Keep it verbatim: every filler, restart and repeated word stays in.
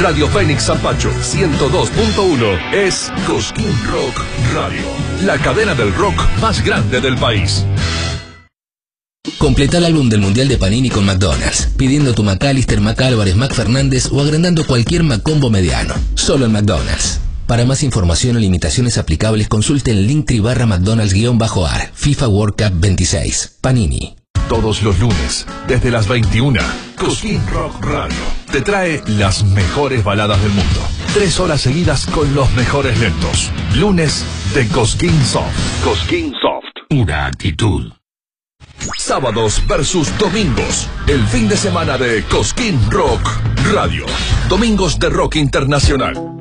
Radio Fénix Zampacho ciento dos punto uno es Cosquín Rock Radio, la cadena del rock más grande del país. Completa el álbum del Mundial de Panini con McDonald's, pidiendo tu McAllister, McAlvarez, McFernández o agrandando cualquier McCombo mediano. Solo en McDonald's. Para más información o limitaciones aplicables, consulte el Linktree barra McDonald's-AR, FIFA World Cup veintiséis. Panini. Todos los lunes, desde las veintiuna, Cosquín Rock Radio te trae las mejores baladas del mundo. Tres horas seguidas con los mejores lentos. Lunes de Cosquín Soft. Cosquín Soft. Una actitud. Sábados versus domingos. El fin de semana de Cosquín Rock Radio. Domingos de rock internacional.